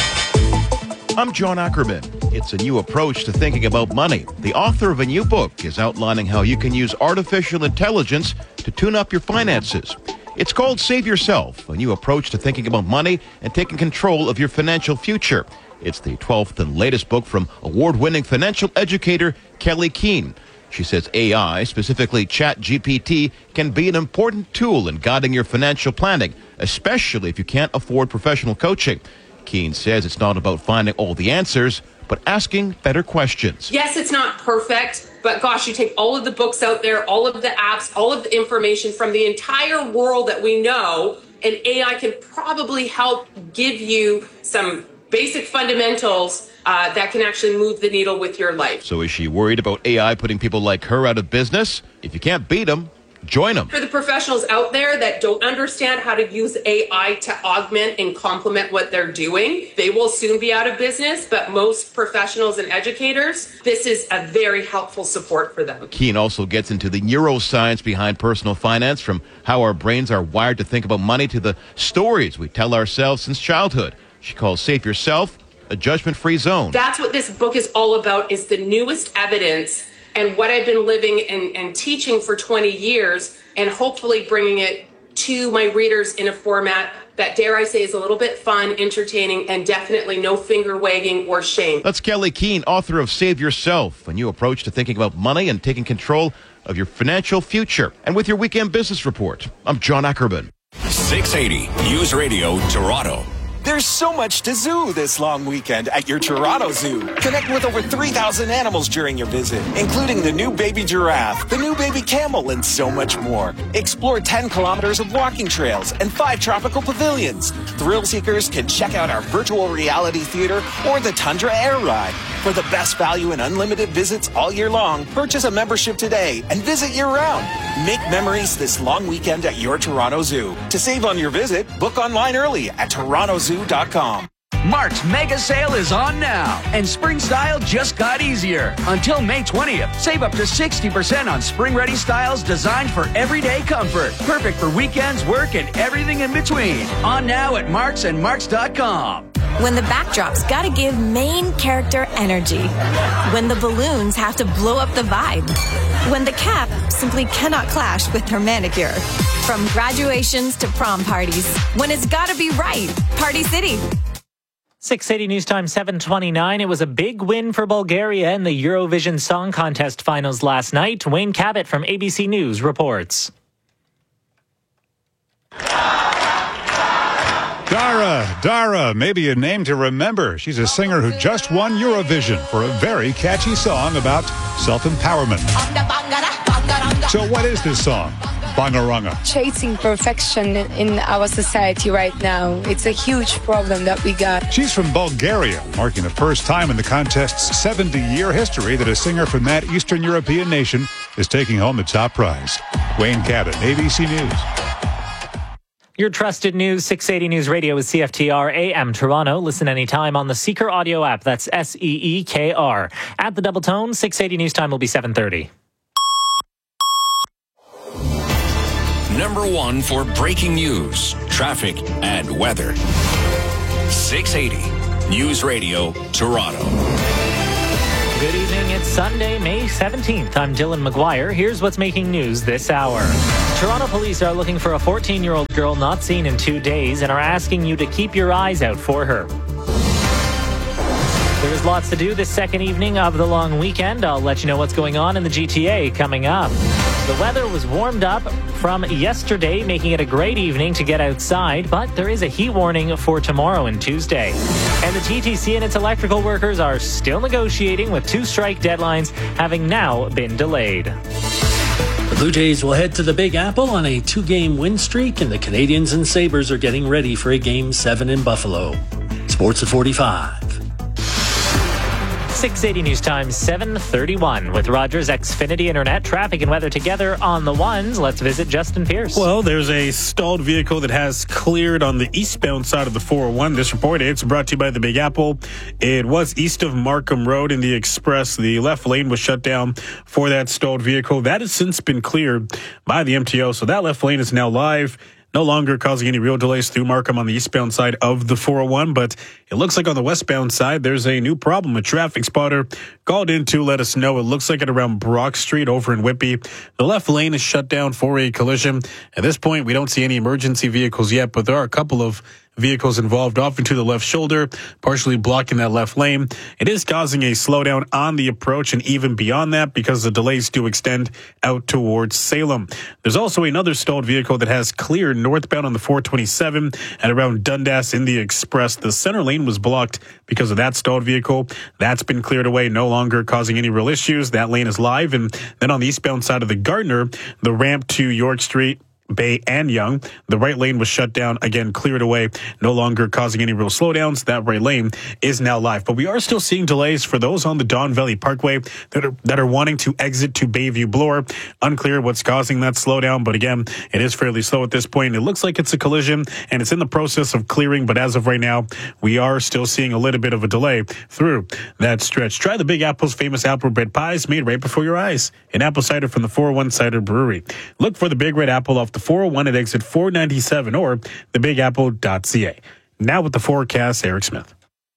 I'm John Ackerman. It's a new approach to thinking about money. The author of a new book is outlining how you can use artificial intelligence to tune up your finances. It's called Save Yourself, a new approach to thinking about money and taking control of your financial future. It's the twelfth and latest book from award-winning financial educator Kelly Keene. She says A I, specifically ChatGPT, can be an important tool in guiding your financial planning, especially if you can't afford professional coaching. Keene says it's not about finding all the answers, but asking better questions. Yes, it's not perfect, but gosh, you take all of the books out there, all of the apps, all of the information from the entire world that we know, and A I can probably help give you some basic fundamentals uh, that can actually move the needle with your life. So is she worried about A I putting people like her out of business? If you can't beat them, join them. For the professionals out there that don't understand how to use A I to augment and complement what they're doing, they will soon be out of business, but most professionals and educators, this is a very helpful support for them. Keene also gets into the neuroscience behind personal finance, from how our brains are wired to think about money to the stories we tell ourselves since childhood. She calls Save Yourself a judgment-free zone. That's what this book is all about, is the newest evidence and what I've been living and, and teaching for twenty years, and hopefully bringing it to my readers in a format that, dare I say, is a little bit fun, entertaining, and definitely no finger wagging or shame. That's Kelly Keene, author of Save Yourself, a new approach to thinking about money and taking control of your financial future. And with your Weekend Business Report, I'm John Ackerman. six eighty News Radio Toronto. There's so much to zoo this long weekend at your Toronto Zoo. Connect with over three thousand animals during your visit, including the new baby giraffe, the new baby camel, and so much more. Explore ten kilometers of walking trails and five tropical pavilions. Thrill seekers can check out our virtual reality theater or the Tundra Air Ride. For the best value and unlimited visits all year long, purchase a membership today and visit year-round. Make memories this long weekend at your Toronto Zoo. To save on your visit, book online early at toronto zoo dot com. Mark's mega sale is on now, and spring style just got easier. Until May twentieth, save up to sixty percent on spring-ready styles designed for everyday comfort. Perfect for weekends, work, and everything in between. On now at marks and marks dot com. When the backdrop's gotta give main character energy. When the balloons have to blow up the vibe. When the cap simply cannot clash with her manicure. From graduations to prom parties. When it's gotta be right. Party City. six eighty News Time seven twenty-nine. It was a big win for Bulgaria in the Eurovision Song Contest finals last night. Wayne Cabot from A B C News reports. Dara, Dara, maybe a name to remember. She's a singer who just won Eurovision for a very catchy song about self-empowerment. So what is this song? Bangaranga. Chasing perfection in our society right now. It's a huge problem that we got. She's from Bulgaria, marking the first time in the contest's seventy-year history that a singer from that Eastern European nation is taking home the top prize. Wayne Cabot, A B C News. Your trusted news, six eighty News Radio with C F T R A M Toronto. Listen anytime on the Seeker audio app. That's S E E K R. At the Double Tone, six eighty News Time will be seven thirty. Number one for breaking news, traffic, and weather. six eighty News Radio, Toronto. Good evening. It's Sunday, May seventeenth. I'm Dylan McGuire. Here's what's making news this hour. Toronto police are looking for a fourteen-year-old girl not seen in two days and are asking you to keep your eyes out for her. There's lots to do this second evening of the long weekend. I'll let you know what's going on in the G T A coming up. The weather was warmed up from yesterday, making it a great evening to get outside, but there is a heat warning for tomorrow and Tuesday. And the T T C and its electrical workers are still negotiating, with two strike deadlines having now been delayed. The Blue Jays will head to the Big Apple on a two-game win streak, and the Canadians and Sabres are getting ready for a Game seven in Buffalo. Sports at forty-five. six eighty News Time seven thirty-one. With Rogers Xfinity Internet, traffic and weather together on the ones. Let's visit Justin Pierce. Well, there's a stalled vehicle that has cleared on the eastbound side of the four oh one. This report, it's brought to you by the Big Apple. It was east of Markham Road in the Express. The left lane was shut down for that stalled vehicle. That has since been cleared by the M T O, so that left lane is now live. No longer causing any real delays through Markham on the eastbound side of the four oh one, but it looks like on the westbound side, there's a new problem. A traffic spotter called in to let us know. It looks like at around Brock Street over in Whitby, the left lane is shut down for a collision. At this point, we don't see any emergency vehicles yet, but there are a couple of vehicles involved off into the left shoulder, partially blocking that left lane. It is causing a slowdown on the approach and even beyond that because the delays do extend out towards Salem. There's also another stalled vehicle that has cleared northbound on the four twenty-seven at around Dundas in the Express. The center lane was blocked because of that stalled vehicle. That's been cleared away, no longer causing any real issues. That lane is live. And then on the eastbound side of the Gardner, the ramp to York Street, Bay and Young, the right lane was shut down, again cleared away, no longer causing any real slowdowns. That right lane is now live, but we are still seeing delays for those on the Don Valley Parkway that are that are wanting to exit to Bayview Bloor. Unclear what's causing that slowdown, but again, it is fairly slow at this point. It looks like it's a collision and it's in the process of clearing, but as of right now, we are still seeing a little bit of a delay through that stretch. Try the Big Apple's famous apple bread pies made right before your eyes. An apple cider from the four oh one Cider Brewery. Look for the Big Red Apple off the four oh one at exit four ninety-seven or the big apple dot c a. Now with the forecast, Eric Smith.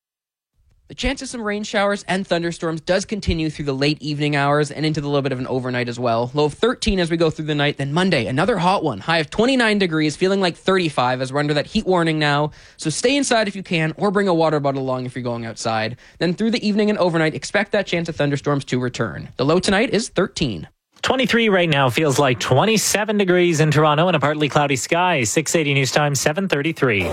The chance of some rain showers and thunderstorms does continue through the late evening hours and into the little bit of an overnight as well. Low of thirteen as we go through the night. Then Monday, another hot one. High of twenty-nine degrees, feeling like thirty-five as we're under that heat warning now. So stay inside if you can, or bring a water bottle along if you're going outside. Then through the evening and overnight, expect that chance of thunderstorms to return. The low tonight is thirteen. twenty-three right now, feels like twenty-seven degrees in Toronto and a partly cloudy sky. six eighty News Time, seven thirty-three.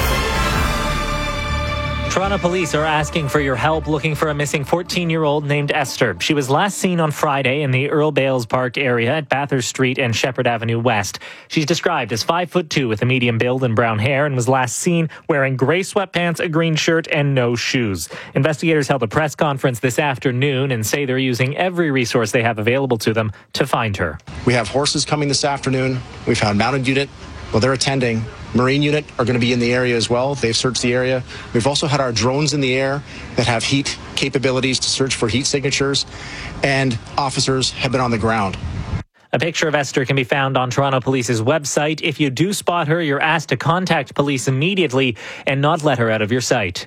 Toronto police are asking for your help looking for a missing fourteen-year-old named Esther. She was last seen on Friday in the Earl Bales Park area at Bathurst Street and Shepherd Avenue West. She's described as five foot two with a medium build and brown hair and was last seen wearing gray sweatpants, a green shirt, and no shoes. Investigators held a press conference this afternoon and say they're using every resource they have available to them to find her. We have horses coming this afternoon. We found mounted unit. Well, they're attending. Marine unit are going to be in the area as well. They've searched the area. We've also had our drones in the air that have heat capabilities to search for heat signatures, and officers have been on the ground. A picture of Esther can be found on Toronto Police's website. If you do spot her, you're asked to contact police immediately and not let her out of your sight.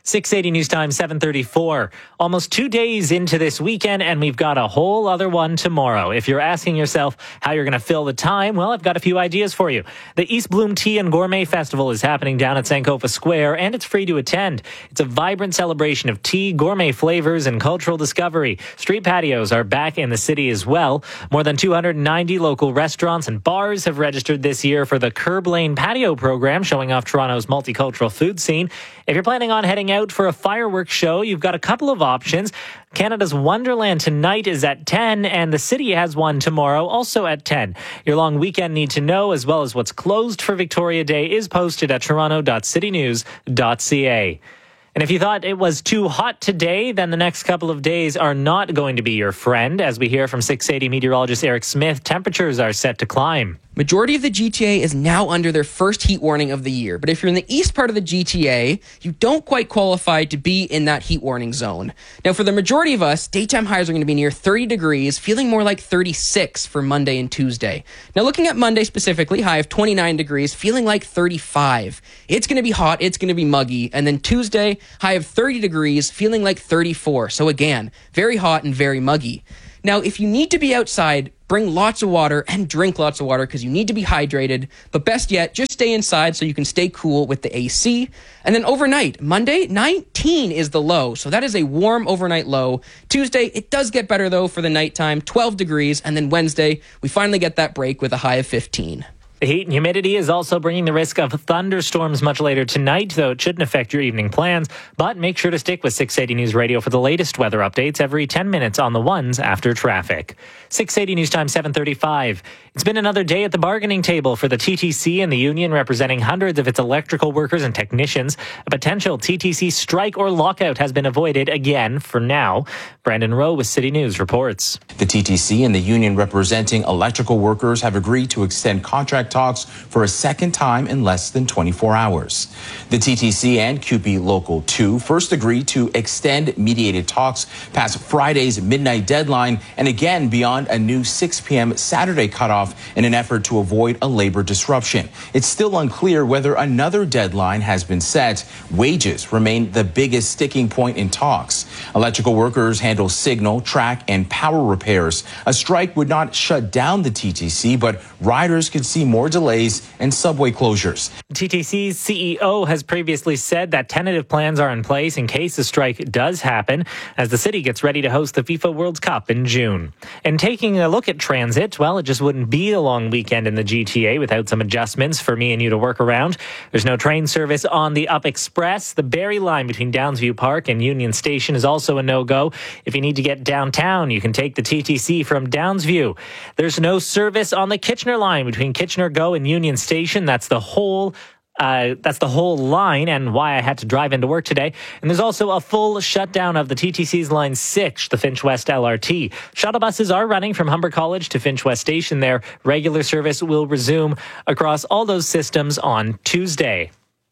six eighty News Time, seven thirty-four. Almost two days into this weekend, and we've got a whole other one tomorrow. If you're asking yourself how you're going to fill the time, well, I've got a few ideas for you. The East Bloom Tea and Gourmet Festival is happening down at Sankofa Square, and it's free to attend. It's a vibrant celebration of tea, gourmet flavors, and cultural discovery. Street patios are back in the city as well. More than two hundred ninety local restaurants and bars have registered this year for the Curb Lane Patio program, showing off Toronto's multicultural food scene. If you're planning on heading out for a fireworks show, you've got a couple of options. Canada's Wonderland tonight is at ten, and the city has one tomorrow, also at ten. Your long weekend need to know, as well as what's closed for Victoria Day, is posted at toronto dot city news dot c a. And if you thought it was too hot today, then the next couple of days are not going to be your friend. As we hear from six eighty meteorologist Eric Smith, temperatures are set to climb. Majority of the G T A is now under their first heat warning of the year. But if you're in the east part of the G T A, you don't quite qualify to be in that heat warning zone. Now, for the majority of us, daytime highs are going to be near thirty degrees, feeling more like thirty-six for Monday and Tuesday. Now, looking at Monday specifically, high of twenty-nine degrees, feeling like thirty-five. It's going to be hot, it's going to be muggy. And then Tuesday, high of thirty degrees, feeling like thirty-four. So again, very hot and very muggy. Now, if you need to be outside, bring lots of water and drink lots of water because you need to be hydrated. But best yet, just stay inside so you can stay cool with the A C. And then overnight, Monday, nineteen is the low. So that is a warm overnight low. Tuesday, it does get better though for the nighttime, twelve degrees. And then Wednesday, we finally get that break with a high of fifteen. The heat and humidity is also bringing the risk of thunderstorms much later tonight, though it shouldn't affect your evening plans. But make sure to stick with six eighty News Radio for the latest weather updates every ten minutes on the ones after traffic. six eighty News Time, seven thirty-five. It's been another day at the bargaining table for the T T C and the union representing hundreds of its electrical workers and technicians. A potential T T C strike or lockout has been avoided again for now. Brandon Rowe with City News reports. The T T C and the union representing electrical workers have agreed to extend contract talks for a second time in less than twenty-four hours. The T T C and C U P E Local two first agreed to extend mediated talks past Friday's midnight deadline and again beyond a new six p.m. Saturday cutoff in an effort to avoid a labor disruption. It's still unclear whether another deadline has been set. Wages remain the biggest sticking point in talks. Electrical workers handle signal, track, and power repairs. A strike would not shut down the T T C, but riders could see more delays and subway closures. T T C's C E O has previously said that tentative plans are in place in case a strike does happen as the city gets ready to host the FIFA World Cup in June. And taking a look at transit, well, it just wouldn't be a long weekend in the G T A without some adjustments for me and you to work around. There's no train service on the Up Express. The Barrie line between Downsview Park and Union Station is also a no-go. If you need to get downtown, you can take the T T C from Downsview. There's no service on the Kitchener line between Kitchener Go and Union Station. That's the whole Uh, that's the whole line and why I had to drive into work today. And there's also a full shutdown of the T T C's Line six, the Finch West L R T. Shuttle buses are running from Humber College to Finch West Station there. Regular service will resume across all those systems on Tuesday.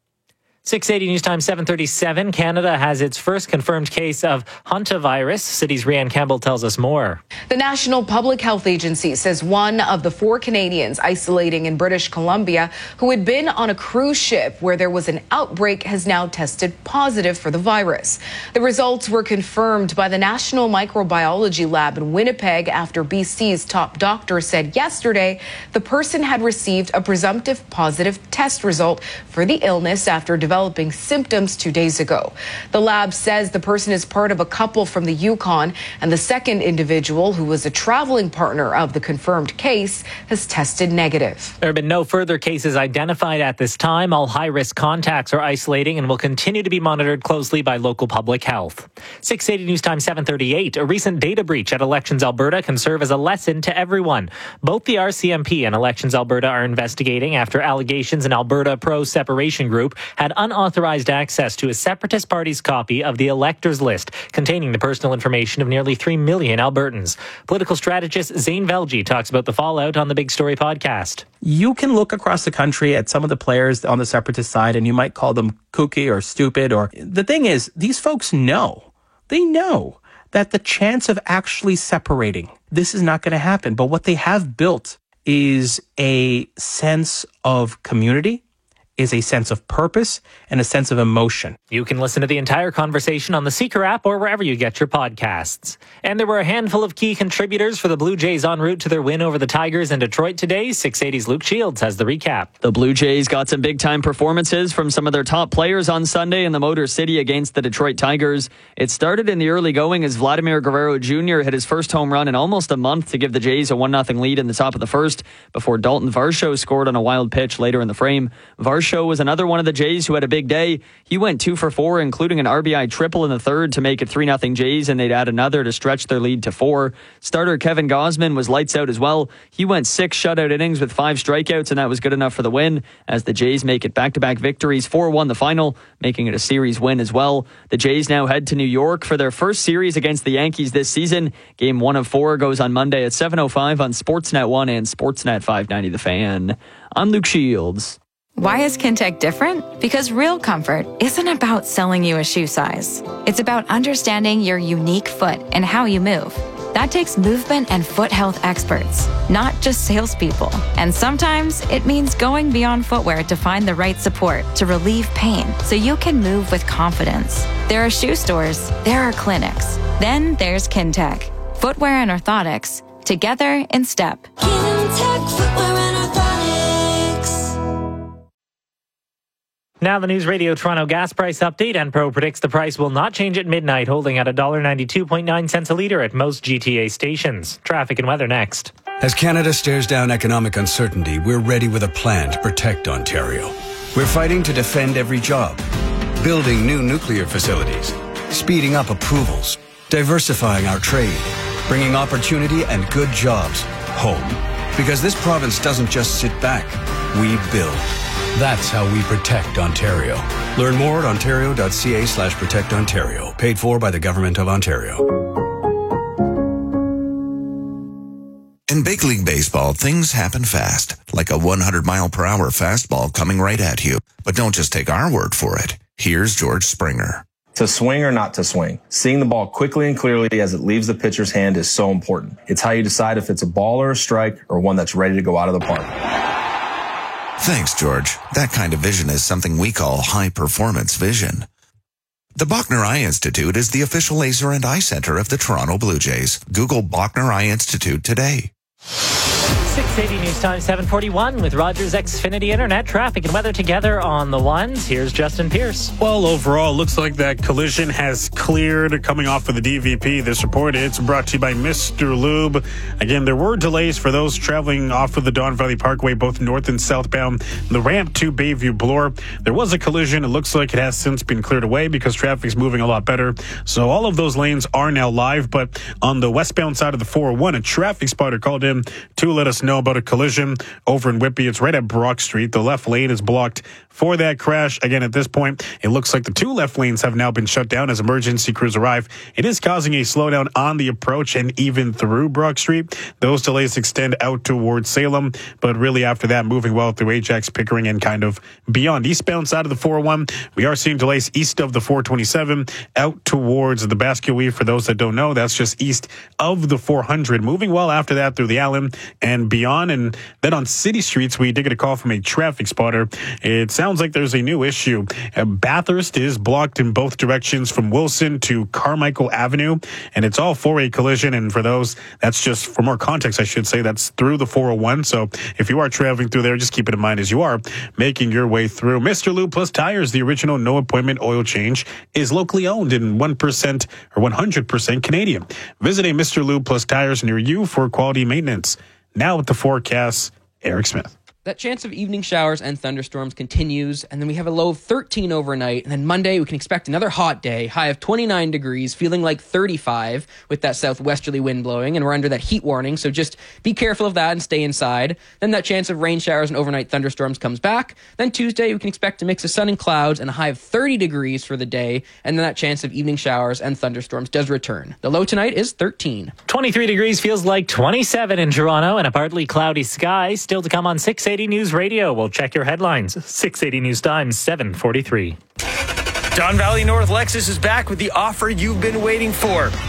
six eighty News Time, seven thirty-seven. Canada has its first confirmed case of hantavirus. City's Rianne Campbell tells us more. The National Public Health Agency says one of the four Canadians isolating in British Columbia who had been on a cruise ship where there was an outbreak has now tested positive for the virus. The results were confirmed by the National Microbiology Lab in Winnipeg after B C's top doctor said yesterday the person had received a presumptive positive test result for the illness after developing developing symptoms two days ago. The lab says the person is part of a couple from the Yukon, and the second individual, who was a traveling partner of the confirmed case, has tested negative. There have been no further cases identified at this time. All high-risk contacts are isolating and will continue to be monitored closely by local public health. six eighty News Time, seven thirty-eight. A recent data breach at Elections Alberta can serve as a lesson to everyone. Both the R C M P and Elections Alberta are investigating after allegations an Alberta pro-separation group had unauthorized access to a separatist party's copy of the electors list containing the personal information of nearly three million Albertans. Political strategist Zane Velji talks about the fallout on the Big Story podcast. You can look across the country at some of the players on the separatist side and you might call them kooky or stupid. Or the thing is, these folks know, they know that the chance of actually separating, this is not going to happen. But what they have built is a sense of community, is a sense of purpose and a sense of emotion. You can listen to the entire conversation on the Seeker app or wherever you get your podcasts. And there were a handful of key contributors for the Blue Jays en route to their win over the Tigers in Detroit today. six eighty's Luke Shields has the recap. The Blue Jays got some big-time performances from some of their top players on Sunday in the Motor City against the Detroit Tigers. It started in the early going as Vladimir Guerrero Junior hit his first home run in almost a month to give the Jays a one nothing lead in the top of the first before Dalton Varsho scored on a wild pitch later in the frame. Varsho was another one of the Jays who had a big day. He went two for four, including an R B I triple in the third to make it three nothing Jays, and they'd add another to stretch their lead to four. Starter Kevin Gausman was lights out as well. He went six shutout innings with five strikeouts, and that was good enough for the win as the Jays make it back-to-back victories. four one the final, making it a series win as well. The Jays now head to New York for their first series against the Yankees this season. Game one of four goes on Monday at seven oh five on Sportsnet one and Sportsnet five ninety The Fan. I'm Luke Shields. Why is Kintec different? Because real comfort isn't about selling you a shoe size. It's about understanding your unique foot and how you move. That takes movement and foot health experts, not just salespeople. And sometimes it means going beyond footwear to find the right support to relieve pain so you can move with confidence. There are shoe stores, there are clinics. Then there's Kintec. Footwear and orthotics, together in step. Kintec Footwear and Orthotics. Now the News Radio Toronto gas price update. Enpro predicts the price will not change at midnight, holding at one dollar ninety-two point nine cents a litre at most G T A stations. Traffic and weather next. As Canada stares down economic uncertainty, we're ready with a plan to protect Ontario. We're fighting to defend every job, building new nuclear facilities, speeding up approvals, diversifying our trade, bringing opportunity and good jobs home. Because this province doesn't just sit back, we build. That's how we protect Ontario. Learn more at ontario.ca slash protect Ontario. Paid for by the Government of Ontario. In big league baseball, things happen fast, like a one hundred mile per hour fastball coming right at you. But don't just take our word for it. Here's George Springer. To swing or not to swing, seeing the ball quickly and clearly as it leaves the pitcher's hand is so important. It's how you decide if it's a ball or a strike or one that's ready to go out of the park. Thanks, George. That kind of vision is something we call high-performance vision. The Bachner Eye Institute is the official laser and eye center of the Toronto Blue Jays. Google Bachner Eye Institute today. six eighty News Time seven forty-one with Rogers Xfinity Internet. Traffic and weather together on the ones. Here's Justin Pierce. Well, overall, looks like that collision has cleared coming off of the D V P. This report, it's brought to you by Mister Lube. Again, there were delays for those traveling off of the Don Valley Parkway, both north and southbound. The ramp to Bayview Bloor, there was a collision. It looks like it has since been cleared away because traffic's moving a lot better. So all of those lanes are now live, but on the westbound side of the four oh one, a traffic spotter called in to let us know about a collision over in Whitby. It's right at Brock Street. The left lane is blocked for that crash. Again, at this point, it looks like the two left lanes have now been shut down as emergency crews arrive. It is causing a slowdown on the approach and even through Brock Street. Those delays extend out towards Salem, but really after that, moving well through Ajax, Pickering, and kind of beyond. Eastbound side of the four oh one, we are seeing delays east of the four twenty-seven out towards the Baskerville. For those that don't know, that's just east of the four hundred. Moving well after that through the Allen and beyond. And then on city streets, we did get a call from a traffic spotter. It sounds like there's a new issue. Uh, Bathurst is blocked in both directions from Wilson to Carmichael Avenue, and it's all for a collision. And for those, that's just for more context, I should say, that's through the four oh one. So if you are traveling through there, just keep it in mind as you are making your way through. Mister Lube Plus Tires, the original no appointment oil change, is locally owned and one percent or one hundred percent Canadian. Visit a Mister Lube Plus Tires near you for quality maintenance. Now with the forecast, Eric Smith. That chance of evening showers and thunderstorms continues, and then we have a low of thirteen overnight, and then Monday we can expect another hot day, high of twenty-nine degrees, feeling like thirty-five with that southwesterly wind blowing, and we're under that heat warning, so just be careful of that and stay inside. Then that chance of rain showers and overnight thunderstorms comes back. Then Tuesday we can expect a mix of sun and clouds and a high of thirty degrees for the day, and then that chance of evening showers and thunderstorms does return. The low tonight is thirteen. twenty-three degrees feels like twenty-seven in Toronto, and a partly cloudy sky. Still to come on six eighty News Radio. We'll check your headlines. six eighty News Time, seven forty-three. Don Valley North Lexus is back with the offer you've been waiting for.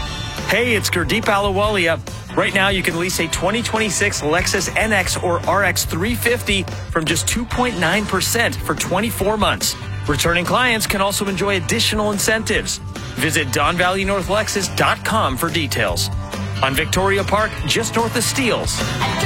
Hey, it's Gurdeep Ahluwalia. Right now, you can lease a twenty twenty-six Lexus N X or R X three fifty from just two point nine percent for twenty-four months. Returning clients can also enjoy additional incentives. Visit Don Valley North Lexus dot com for details. On Victoria Park, just north of Steeles.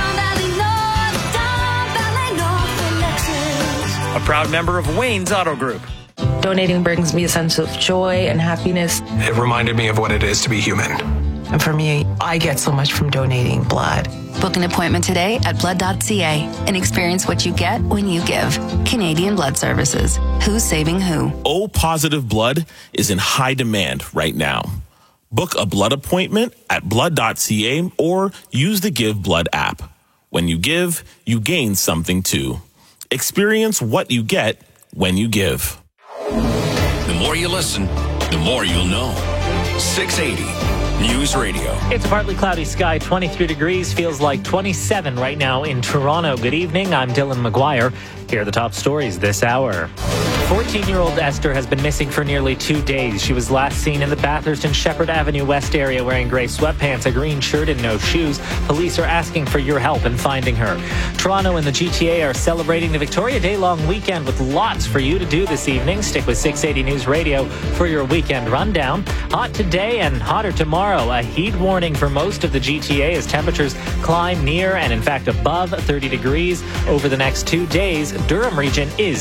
A proud member of Wayne's Auto Group. Donating brings me a sense of joy and happiness. It reminded me of what it is to be human. And for me, I get so much from donating blood. Book an appointment today at blood dot c a and experience what you get when you give. Canadian Blood Services. Who's saving who? O positive blood is in high demand right now. Book a blood appointment at blood dot c a or use the Give Blood app. When you give, you gain something too. Experience what you get when you give. The more you listen, the more you'll know. six eighty News Radio. It's a partly cloudy sky, twenty-three degrees, feels like twenty-seven right now in Toronto. Good evening, I'm Dylan McGuire. Here are the top stories this hour. fourteen-year-old Esther has been missing for nearly two days. She was last seen in the Bathurst and Shepherd Avenue West area wearing gray sweatpants, a green shirt, and no shoes. Police are asking for your help in finding her. Toronto and the G T A are celebrating the Victoria Day long weekend with lots for you to do this evening. Stick with six eighty News Radio for your weekend rundown. Hot today and hotter tomorrow. A heat warning for most of the G T A as temperatures climb near and in fact above thirty degrees over the next two days. Durham region is